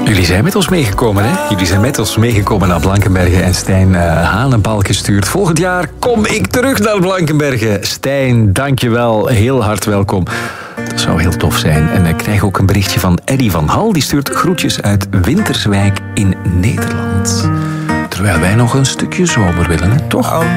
Jullie zijn met ons meegekomen, hè? Jullie zijn met ons meegekomen naar Blankenberge en Stijn Hanenbalk gestuurd. Volgend jaar kom ik terug naar Blankenberge. Stijn, dankjewel. Heel hard welkom. Dat zou heel tof zijn. En ik krijg ook een berichtje van Eddy van Hal. Die stuurt groetjes uit Winterswijk in Nederland. Terwijl wij nog een stukje zomer willen, hè? Toch?